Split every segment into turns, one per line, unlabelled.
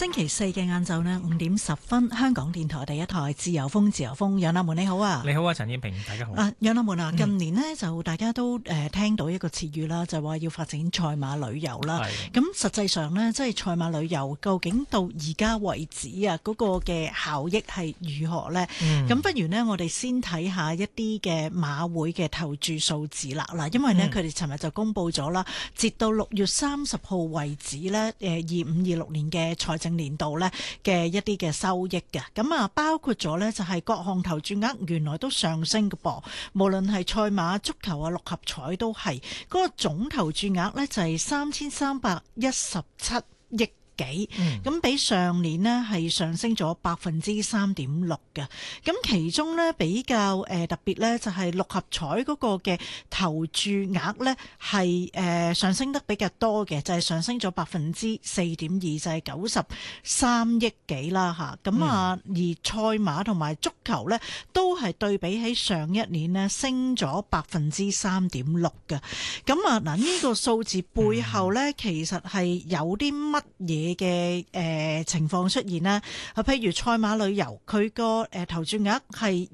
星期四嘅晏晝呢5:10，香港電台第一台自由風，自由風，楊立門你好啊！
你好啊，陳燕平，大家好。
楊立門啊，近年呢就大家都聽到一個詞語啦，就話要發展賽馬旅遊啦。咁實際上呢，即係賽馬旅遊究竟到而家為止啊，嗰個嘅效益係如何呢？咁不如呢，我哋先睇下一啲嘅馬會嘅投注數字啦。嗱，因為呢，佢哋尋日就公布咗啦，截到6月30號為止呢，25-26年嘅財政年度呢嘅一啲嘅收益嘅。咁啊，包括咗呢，就係各項投注額原來都上升嘅噃，無論係賽馬、足球啊、六合彩都係，嗰個總投注額呢，就係3317億幾，咁比上年呢係上升咗3.6%嘅。咁其中呢，比較特別呢，就係六合彩嗰個嘅投注額呢係上升得比較多嘅，就係上升咗4.2%，就係93億幾啦嚇。咁啊，而賽馬同埋足球呢，都係對比起上一年呢升咗3.6%嘅。咁啊嗱，呢個數字背後呢，其實係有啲乜嘢嘅情況出現啦？譬如賽馬旅遊，佢個投注額係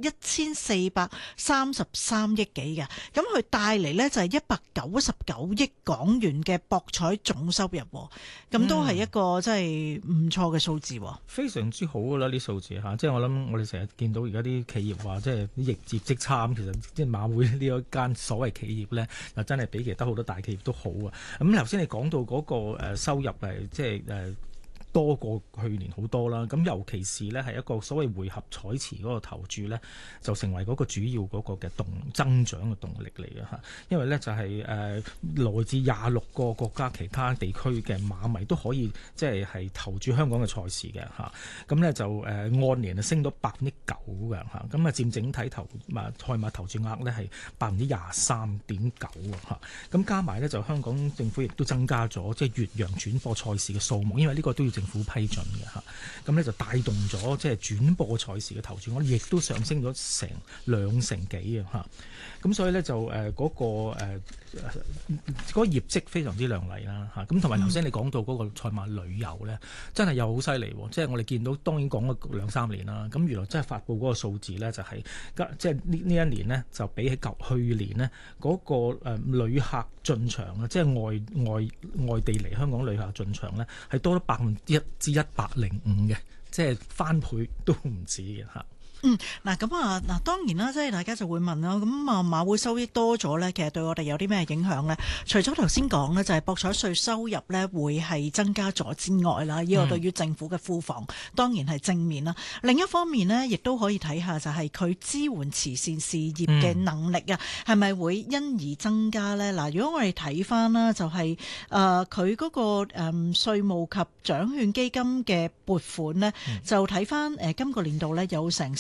1433億幾嘅，咁佢帶嚟呢就係199億港元嘅博彩總收入，咁都係一個真係唔錯嘅數字，
非常之好噶啦，啲數字嚇，即係我諗我哋成日見到而家啲企業話即係業績即差，咁其實即係馬會呢一間所謂企業呢，就真係比其他好多大企業都好啊。咁頭先你講到嗰個收入係即係多過去年好多啦，咁尤其是呢係一個所謂回合彩池嗰個投注呢，就成為嗰個主要嗰個嘅增長嘅動力嚟嘅嚇。因為呢就係來自26個國家其他地區嘅馬迷都可以即係投注香港嘅賽事嘅嚇。咁呢就按年升到9%嘅嚇，咁啊佔整體賽馬投注額呢係23.9%嚇。咁加埋呢，就香港政府亦都增加咗即係越洋轉播賽事嘅數目，因為呢個都要政府批准嘅嚇，咁咧就帶動咗即係轉播賽事嘅投注，我哋亦都上升咗成2成幾啊嚇，咁所以咧就嗰個業績非常之亮麗啦嚇，咁同埋頭先你講到嗰個賽馬旅遊咧，真係又好犀利喎，即係我哋見到當然講咗2-3年啦，咁原來真係發布嗰個數字咧就係即係呢一年呢，就比起去年呢嗰個旅客進場啊，即係外地嚟香港旅客進場咧係多咗1%-105%嘅，即係翻倍都唔止嘅嚇。
嗱咁啊，嗱當然啦，即係大家就會問啦，咁啊馬會收益多咗呢，其實對我哋有啲咩影響呢？除咗頭先講呢，就係博彩稅收入呢會係增加咗之外啦，呢個對於政府嘅庫房當然係正面啦。另一方面呢，亦都可以睇下就係佢支援慈善事業嘅能力啊，係咪會因而增加呢？嗱，如果我哋睇翻啦，就係佢嗰個稅務及獎券基金嘅撥款呢，就睇翻今個年度呢，有成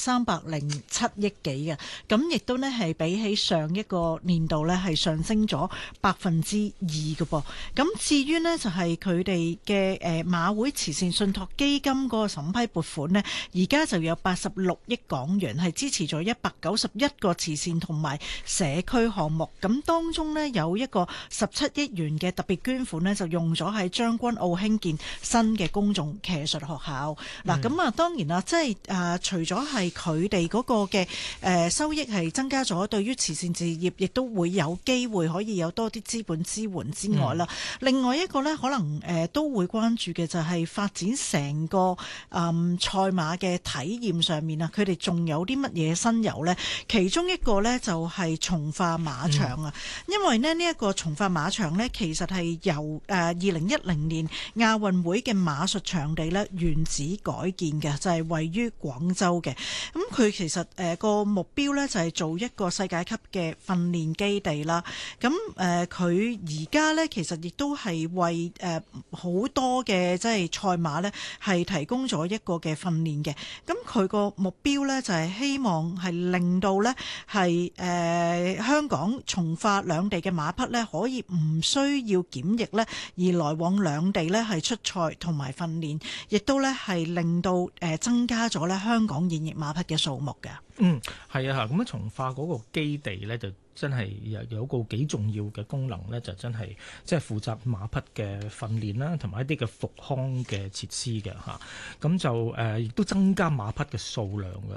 307億幾嘅，咁亦都呢係比起上一個年度呢係上升咗2%嘅噃。咁至於呢，就係佢哋嘅馬會慈善信託基金嗰個審批撥款呢，而家就有86億港元，係支持咗191個慈善同埋社區項目。咁當中呢，有一個17億元嘅特別捐款呢，就用咗喺將軍澳興建新嘅公眾騎術學校。嗱，咁啊當然啦，即係除咗係佢哋嗰個嘅收益係增加咗，對於慈善事業亦都會有機會可以有多啲資本支援之外啦。另外一個呢，可能都會關注嘅就係發展成個賽馬嘅體驗上面啊，佢哋仲有啲乜嘢新猷呢？其中一個呢，就係從化馬場啊，因為呢一個從化馬場呢，其實係由2010年亞運會嘅馬術場地呢原址改建嘅，就係位於廣州嘅。咁佢其實個目標呢，就係做一個世界級嘅訓練基地啦。咁佢而家呢，其實亦都係為好多嘅即係賽馬呢，係提供咗一個嘅訓練嘅。咁佢個目標呢，就係希望係令到呢係香港從化兩地嘅馬匹呢，可以唔需要檢疫呢，而來往兩地呢係出賽同埋訓練，亦都呢係令到增加咗呢香港現役馬匹匹嘅數目嘅。
係啊，咁從化嗰個基地咧就真係有個幾重要嘅功能咧，就真係即係負責馬匹嘅訓練啦，同埋一啲嘅復康嘅設施嘅嚇。咁就亦都增加馬匹嘅數量㗎。